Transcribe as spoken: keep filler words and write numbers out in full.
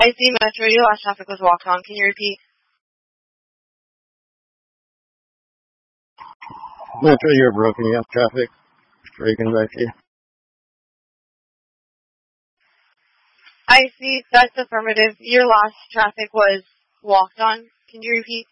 I see Metro, your last traffic was walked on. Can you repeat? Metro, you're broken. You have traffic. Breaking back here. I see. That's affirmative. Your last traffic was walked on. Can you repeat?